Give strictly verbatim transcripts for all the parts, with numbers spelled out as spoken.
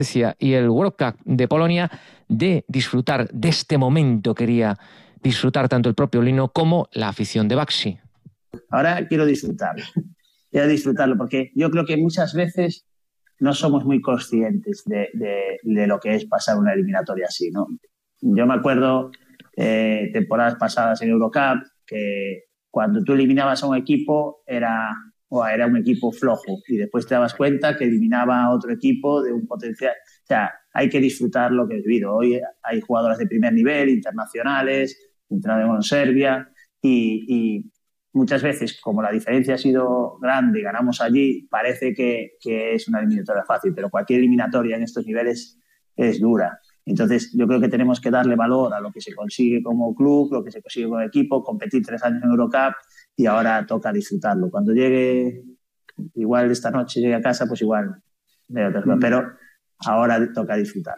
y el World Cup de Polonia, de disfrutar de este momento. Quería disfrutar tanto el propio Lino como la afición de Baxi. Ahora quiero disfrutarlo, quiero disfrutarlo porque yo creo que muchas veces no somos muy conscientes de, de, de lo que es pasar una eliminatoria así, ¿no? Yo me acuerdo eh, temporadas pasadas en Eurocup que cuando tú eliminabas a un equipo era, oh, era un equipo flojo y después te dabas cuenta que eliminaba a otro equipo de un potencial. O sea, hay que disfrutar lo que he vivido. Hoy hay jugadoras de primer nivel, internacionales, entraron en Serbia y, y muchas veces, como la diferencia ha sido grande, ganamos allí, parece que, que es una eliminatoria fácil, pero cualquier eliminatoria en estos niveles es dura. Entonces, yo creo que tenemos que darle valor a lo que se consigue como club, lo que se consigue como equipo, competir tres años en Eurocup y ahora toca disfrutarlo. Cuando llegue, igual esta noche llegue a casa, pues igual veo otra cosa, pero ahora toca disfrutar.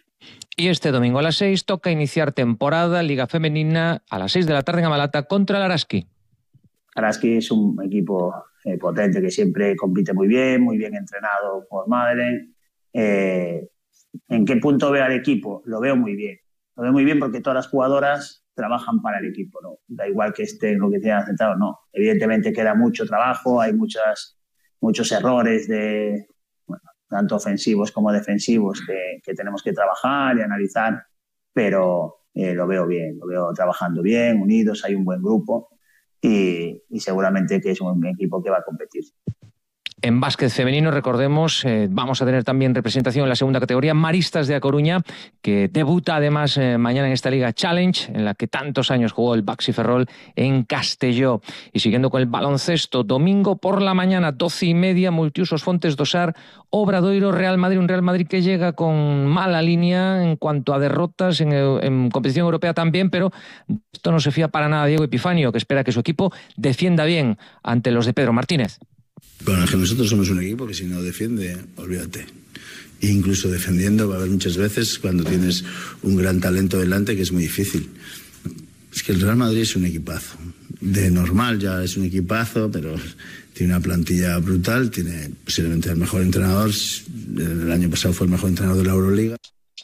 Y este domingo a las seis toca iniciar temporada Liga Femenina a las seis de la tarde en Amalata contra el Araski. Araski es un equipo eh, potente que siempre compite muy bien, muy bien entrenado por Madeleine. Eh, ¿En qué punto veo al equipo? Lo veo muy bien. Lo veo muy bien porque todas las jugadoras trabajan para el equipo, ¿no? Da igual que estén lo que tengan aceptado, no. Evidentemente queda mucho trabajo, hay muchas, muchos errores de, bueno, tanto ofensivos como defensivos que, que tenemos que trabajar y analizar, pero eh, lo veo bien, lo veo trabajando bien, unidos, hay un buen grupo. Y, y seguramente que es un equipo que va a competir. En básquet femenino, recordemos, eh, vamos a tener también representación en la segunda categoría, Maristas de A Coruña, que debuta además eh, mañana en esta Liga Challenge, en la que tantos años jugó el Baxi Ferrol en Castelló. Y siguiendo con el baloncesto, domingo por la mañana, doce y media, Multiusos Fontes do Sar, Obradoiro, Real Madrid, un Real Madrid que llega con mala línea en cuanto a derrotas en, en competición europea también, pero esto no se fía para nada a Diego Epifanio, que espera que su equipo defienda bien ante los de Pedro Martínez. Bueno, es que nosotros somos un equipo que si no defiende, olvídate. E incluso defendiendo va a haber muchas veces cuando tienes un gran talento delante que es muy difícil. Es que el Real Madrid es un equipazo. De normal ya es un equipazo, pero tiene una plantilla brutal, tiene posiblemente el mejor entrenador. El año pasado fue el mejor entrenador de la Euroliga.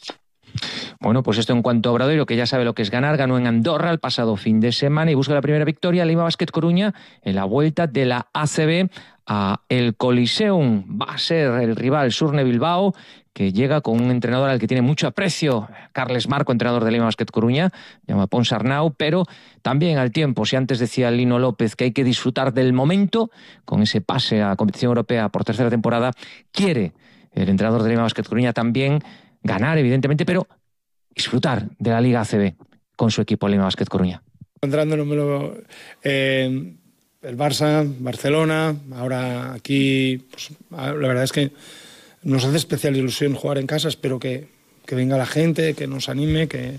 Bueno, pues esto en cuanto a Obradoiro, que ya sabe lo que es ganar, ganó en Andorra el pasado fin de semana y busca la primera victoria. Lima Basket Coruña en la vuelta de la A C B a el Coliseum. Va a ser el rival Surne Bilbao, que llega con un entrenador al que tiene mucho aprecio, Carles Marco, entrenador de Lima Basket Coruña, llama Pons Arnau, pero también al tiempo, si antes decía Lino López que hay que disfrutar del momento, con ese pase a competición europea por tercera temporada, quiere el entrenador de Lima Basket Coruña también ganar, evidentemente, pero disfrutar de la Liga A C B con su equipo Lima Basket Coruña. Encontrándonos eh, el Barça, Barcelona, ahora aquí, pues, la verdad es que nos hace especial ilusión jugar en casa. Espero que, que venga la gente, que nos anime, que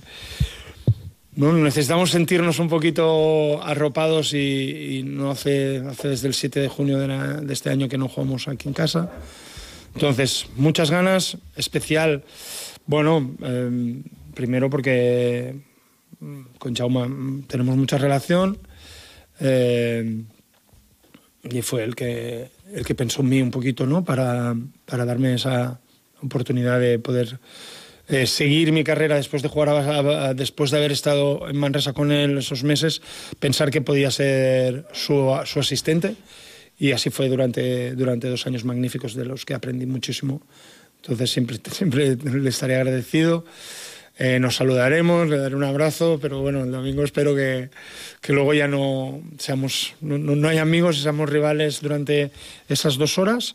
bueno, necesitamos sentirnos un poquito arropados y, y no hace, hace desde el siete de junio de, la, de este año que no jugamos aquí en casa. Entonces, muchas ganas, especial, bueno, eh, primero porque con Jaume tenemos mucha relación eh, y fue el que, el que pensó en mí un poquito, ¿no? para, para darme esa oportunidad de poder eh, seguir mi carrera después de jugar a, a, después de haber estado en Manresa con él esos meses, pensar que podía ser su, su asistente. Y así fue durante, durante dos años magníficos de los que aprendí muchísimo. Entonces siempre, siempre le estaré agradecido. Eh, nos saludaremos, le daré un abrazo, pero bueno, el domingo espero que, que luego ya no seamos, no, no hay amigos y seamos rivales durante esas dos horas.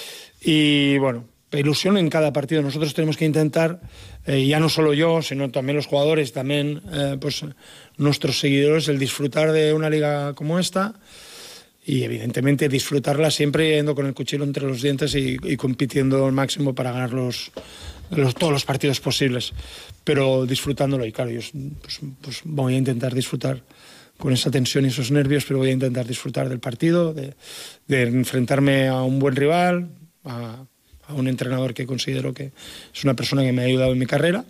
Y bueno, ilusión en cada partido. Nosotros tenemos que intentar, eh, ya no solo yo, sino también los jugadores, también eh, pues, nuestros seguidores, el disfrutar de una liga como esta. Y evidentemente disfrutarla siempre yendo con el cuchillo entre los dientes y, y compitiendo al máximo para ganar los, los, todos los partidos posibles, pero disfrutándolo. Y claro, yo pues, pues voy a intentar disfrutar con esa tensión y esos nervios, pero voy a intentar disfrutar del partido, de, de enfrentarme a un buen rival, a, a un entrenador que considero que es una persona que me ha ayudado en mi carrera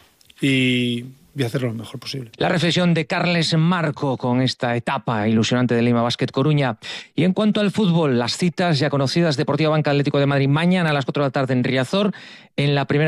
y y hacerlo lo mejor posible. La reflexión de Carles Marco con esta etapa ilusionante de Lima Basket Coruña. Y en cuanto al fútbol, las citas ya conocidas: Deportiva Banca Atlético de Madrid mañana a las cuatro de la tarde en Riazor, en la primera